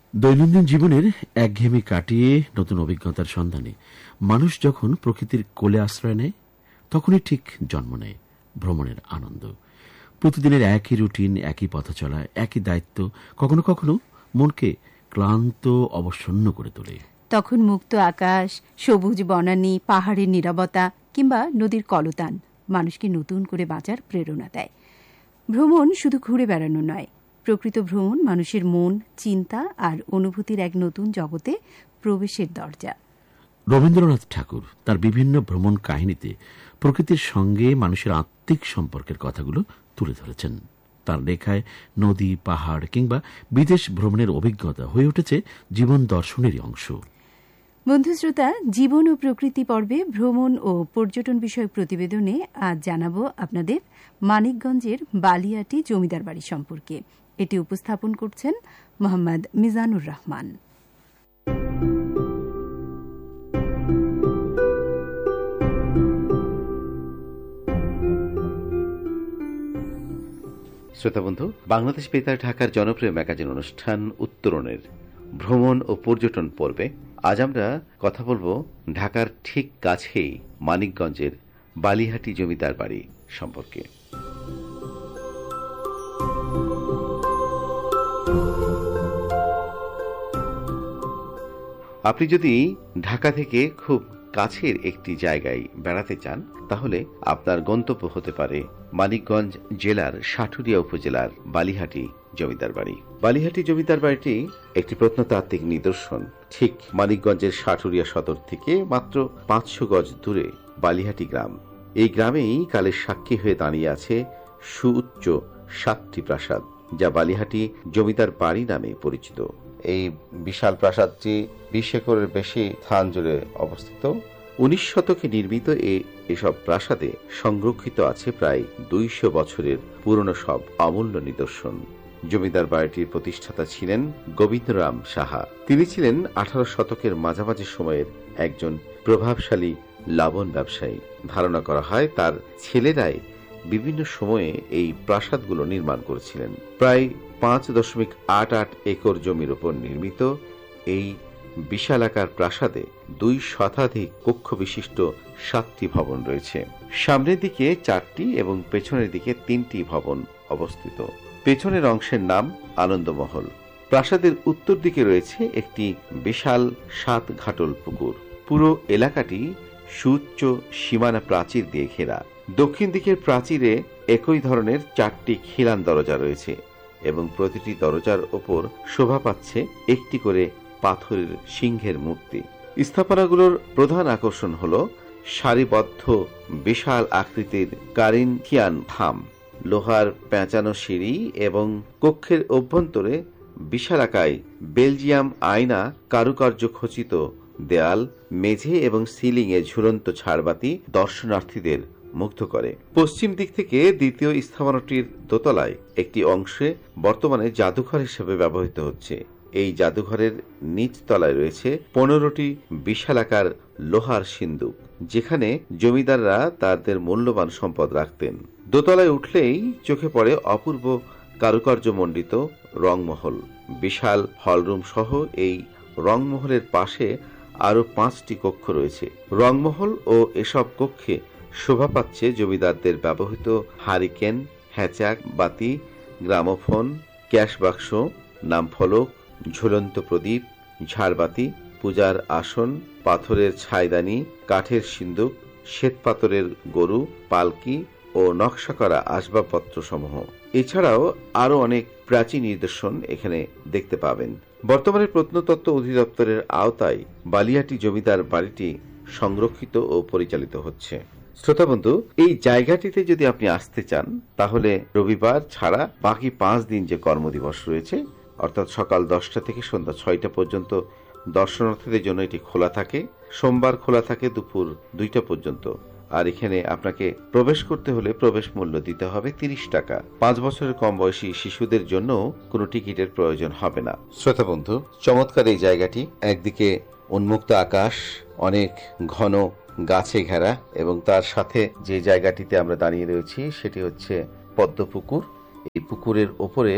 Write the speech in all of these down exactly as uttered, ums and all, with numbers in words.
দৈনন্দিন জীবনের একঘেয়েমি কাটিয়ে নতুন অভিজ্ঞতার সন্ধানে মানুষ যখন প্রকৃতির কোলে আশ্রয় নেয়, তখনই ঠিক জন্ম নেয় ভ্রমণের আনন্দ। প্রতিদিনের একই রুটিন, একই পথ চলা, একই দায়িত্ব কখনো কখনো মনকে ক্লান্ত, অবসন্ন করে তোলে। তখন মুক্ত আকাশ, সবুজ বনানী, পাহাড়ের নীরবতা কিংবা নদীর কলতান মানুষকে নতুন করে বাঁচার প্রেরণা দেয়। ভ্রমণ শুধু ঘুরে বেড়ানো নয়, প্রকৃত ভ্রমণ মানুষের মন, চিন্তা আর অনুভূতির এক নতুন জগতে প্রবেশের দরজা। রবীন্দ্রনাথ ঠাকুর তার বিভিন্ন ভ্রমণ কাহিনীতে প্রকৃতির সঙ্গে মানুষের আত্মিক সম্পর্কের কথাগুলো তুলে ধরেছেন। তার লেখায় নদী, পাহাড় কিংবা বিদেশ ভ্রমণের অভিজ্ঞতা হয়ে উঠেছে জীবন দর্শনেরই অংশ। বন্ধু শ্রোতা, জীবন ও প্রকৃতি পর্বে ভ্রমণ ও পর্যটন বিষয়ক প্রতিবেদনে আজ জানাবো আপনাদের মানিকগঞ্জের বালিয়াটি জমিদার বাড়ি সম্পর্কে। এটি উপস্থাপন করছেন মোহাম্মদ মিজানুর রহমান। শ্রোতা বন্ধু, বাংলাদেশ বেতার ঢাকার জনপ্রিয় ম্যাগাজিন অনুষ্ঠান উত্তরণের ভ্রমণ ও পর্যটন পর্বে আজ আমরা কথা বলবো ঢাকার ঠিক কাছেই মানিকগঞ্জের বালিহাটি জমিদার বাড়ি সম্পর্কে। আপনি যদি ঢাকা থেকে খুব কাছের একটি জায়গায় বেড়াতে চান, তাহলে আপনার গন্তব্য হতে পারে মানিকগঞ্জ জেলার সাটুরিয়া উপজেলার বালিহাটি জমিদার বাড়ি। বালিহাটি জমিদার বাড়িটি একটি প্রত্নতাত্ত্বিক নিদর্শন। ঠিক মানিকগঞ্জের সাটুরিয়া সদর থেকে মাত্র পাঁচশো গজ দূরে বালিহাটি গ্রাম। এই গ্রামেই কালের সাক্ষী হয়ে দাঁড়িয়ে আছে সুউচ্চ সাতটি প্রাসাদ, যা বালিহাটি জমিদার বাড়ি নামে পরিচিত। এই বিশাল প্রাসাদটি বিশ একরের বেশি স্থান জুড়ে অবস্থিত। উনিশ শতকে নির্মিত এসব প্রাসাদে সংরক্ষিত আছে প্রায় দুইশো বছরের পুরনো সব অমূল্য নিদর্শন। জমিদার বাড়িটির প্রতিষ্ঠাতা ছিলেন গোবিন্দরাম সাহা। তিনি ছিলেন আঠারো শতকের মাঝামাঝি সময়ের একজন প্রভাবশালী লবণ ব্যবসায়ী। ধারণা করা হয় তার ছেলেরাই বিভিন্ন সময়ে এই প্রাসাদগুলো নির্মাণ করেছিলেন। প্রায় পাঁচ দশমিক আট আট একর জমির উপর নির্মিত এই বিশালাকার প্রাসাদে দুই শতাধিক কক্ষ বিশিষ্ট সাতটি ভবন রয়েছে। সামনের দিকে চারটি এবং পেছনের দিকে তিনটি ভবন অবস্থিত। পেছনের অংশের নাম আনন্দমহল। প্রাসাদের উত্তর দিকে রয়েছে একটি বিশাল সাত ঘাটল পুকুর। পুরো এলাকাটি সুউচ্চ সীমানা প্রাচীর দিয়ে ঘেরা। দক্ষিণ দিকের প্রাচীরে একই ধরনের চারটি খিলান দরজা রয়েছে এবং প্রতিটি দরজার ওপর শোভা পাচ্ছে একটি করে পাথরের সিংহের মূর্তি। স্থাপনাগুলোর প্রধান আকর্ষণ হল সারিবদ্ধ বিশাল আকৃতির কারিনথিয়ান থাম, লোহার পেঁচানো সিঁড়ি এবং কক্ষের অভ্যন্তরে বিশালাকায় বেলজিয়াম আয়না কারুকার্য খচিত দেয়াল, মেঝে এবং সিলিং এ ঝুলন্ত ঝাড়বাতি দর্শনার্থীদের মুগ্ধ করে। পশ্চিম দিক থেকে দ্বিতীয় স্থাপনাটির দোতলায় একটি অংশে বর্তমানে জাদুঘর হিসেবে ব্যবহৃত হচ্ছে। এই জাদুঘরের নিচ তলায় রয়েছে পনেরোটি বিশালাকার লোহার সিন্দুক, যেখানে জমিদাররা তাদের মূল্যবান সম্পদ রাখতেন। দোতলায় উঠলেই চোখে পড়ে অপূর্ব কারুকার্য মণ্ডিত রংমহল। বিশাল হলরুম সহ এই রংমহলের পাশে আরো পাঁচটি কক্ষ রয়েছে। রংমহল ও এসব কক্ষে শোভা পাচ্ছে জমিদারদের ব্যবহৃত হারিকেন, হ্যাচাক, বাতি, গ্রামোফোন, ক্যাশ বাক্স, নামফলক, ঝুলন্ত প্রদীপ, ঝাড়বাতি, পূজার আসন, পাথরের ছাইদানি, কাঠের সিন্দুক, শ্বেতপাথরের গরু, পালকি ও নকশা করা আসবাবপত্র সমূহ। এছাড়াও আরো অনেক প্রাচীন নিদর্শন এখানে দেখতে পাবেন। বর্তমানে প্রত্নতত্ত্ব অধিদপ্তরের আওতায় বালিয়াটি জমিদার বাড়িটি সংরক্ষিত ও পরিচালিত হচ্ছে। শ্রোতা বন্ধু, এই জায়গাটিতে যদি আপনি আসতে চান, তাহলে রবিবার ছাড়া বাকি পাঁচ দিন যে কর্মদিবস রয়েছে, অর্থাৎ সকাল দশটা থেকে সন্ধ্যা ছয়টা পর্যন্ত দর্শনার্থীদের জন্য এটি খোলা থাকে। সোমবার খোলা থাকে দুপুর দুইটা পর্যন্ত। আর এখানে আপনাকে প্রবেশ করতে হলে প্রবেশ মূল্য দিতে হবে তিরিশ টাকা। পাঁচ বছরের কম বয়সী শিশুদের জন্য কোনো টিকিটের প্রয়োজন হবে না। শ্রোতা বন্ধু, চমৎকার এই জায়গাটি। একদিকে উন্মুক্ত আকাশ, অনেক ঘন গাছে ঘেরা, এবং তার সাথে যে জায়গাটিতে আমরা দাঁড়িয়ে রয়েছি সেটি হচ্ছে পদ্ম পুকুর। এই পুকুরের ওপরে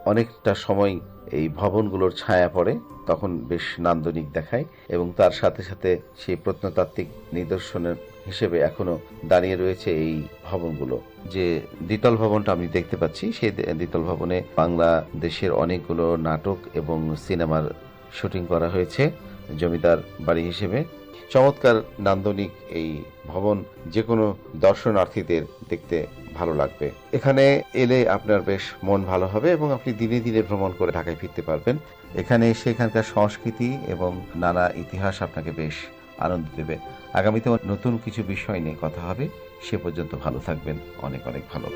অনেকটা সময় এই ভবনগুলোর ছায়া পড়ে, তখন বেশ নান্দনিক দেখায় এবং তার সাথে সাথে সেই প্রত্নতাত্ত্বিক নিদর্শনের হিসেবে এখনো দাঁড়িয়ে রয়েছে এই ভবনগুলো। যে দ্বিতল ভবনটা আমি দেখতে পাচ্ছি, সেই দ্বিতল ভবনে বাংলাদেশের অনেকগুলো নাটক এবং সিনেমার শুটিং করা হয়েছে জমিদার বাড়ি হিসেবে। চমৎকার নান্দনিক এই ভবন, যে কোনো দর্শনার্থীদের দেখতে ভালো লাগবে। এখানে এলে আপনার বেশ মন ভালো হবে এবং আপনি দিনে দিনে ভ্রমণ করে ঢাকায় ফিরতে পারবেন। এখানে এসে এখানকার সংস্কৃতি এবং নানা ইতিহাস আপনাকে বেশ আনন্দ দেবে। আগামীতে নতুন কিছু বিষয় নিয়ে কথা হবে। সে পর্যন্ত ভালো থাকবেন, অনেক অনেক ভালো।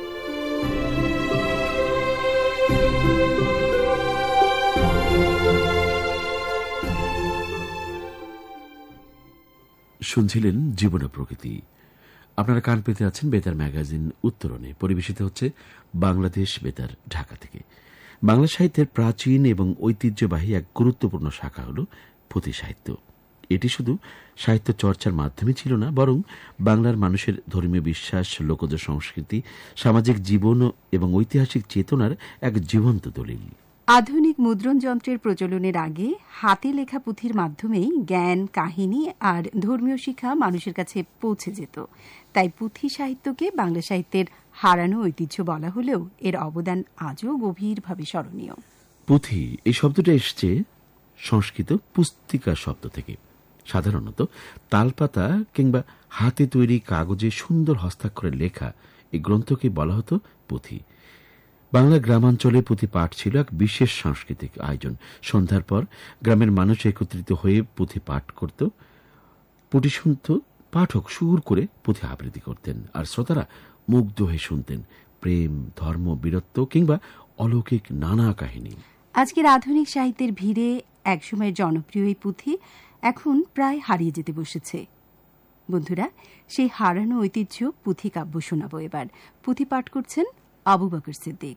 শুনছিলেন জীবন ও প্রকৃতি। আপনারা কান পেতে আছেন বেতার ম্যাগাজিন উত্তরণে, পরিবেশিত হচ্ছে বাংলাদেশ বেতার ঢাকা থেকে। বাংলা সাহিত্যের প্রাচীন এবং ঐতিহ্যবাহী এক গুরুত্বপূর্ণ শাখা হল পুঁথি সাহিত্য। এটি শুধু সাহিত্য চর্চার মাধ্যমে ছিল না, বরং বাংলার মানুষের ধর্মীয় বিশ্বাস, লোকজ সংস্কৃতি, সামাজিক জীবন এবং ঐতিহাসিক চেতনার এক জীবন্ত দলিল। আধুনিক মুদ্রণ যন্ত্রের প্রচলনের আগে হাতে লেখা পুঁথির মাধ্যমেই জ্ঞান, কাহিনী আর ধর্মীয় শিক্ষা মানুষের কাছে পৌঁছে যেত। তাই পুঁথি সাহিত্যকে বাংলা সাহিত্যের হারানো ঐতিহ্য বলা হলেও এর অবদান আজও গভীরভাবে স্মরণীয়। পুঁথি এই শব্দটা এসছে সংস্কৃত পুস্তিকা শব্দ থেকে। সাধারণত তালপাতা কিংবা হাতে তৈরি কাগজে সুন্দর হস্তাক্ষরে লেখা এই গ্রন্থকে বলা হতো পুঁথি। বাংলার গ্রামাঞ্চলে পুঁথি পাঠ ছিল এক বিশেষ সাংস্কৃতিক আয়োজন। সন্ধ্যার পর গ্রামের মানুষ একত্রিত হয়ে পুঁথি পাঠ করত। পুঁথি শুনত, পাঠক সুর করে পুঁথি আবৃত্তি করতেন, আর শ্রোতারা মুগ্ধ হয়ে শুনতেন প্রেম, ধর্ম, বীরত্ব কিংবা অলৌকিক নানা কাহিনী। আজকের আধুনিক সাহিত্যের ভিড়ে একসময়ের জনপ্রিয় এই পুঁথি এখন প্রায় হারিয়ে যেতে বসেছে। বন্ধুরা, সেই হারানো ঐতিহ্য পুঁথি কাব্য শোনাবো এবার। পুঁথি পাঠ করছেন আবু বকর সিদ্দিক।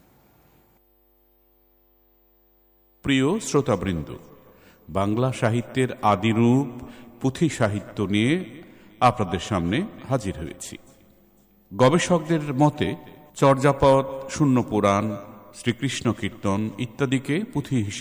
প্রিয় শ্রোতাবৃন্দ, বাংলা সাহিত্যের আদিরূপ পুঁথি সাহিত্য নিয়ে আপনাদের সামনে হাজির হয়েছি। গবেষকদের মতে চর্যাপদ, শূন্য পুরাণ, শ্রীকৃষ্ণ কীর্তন ইত্যাদিকে পুঁথি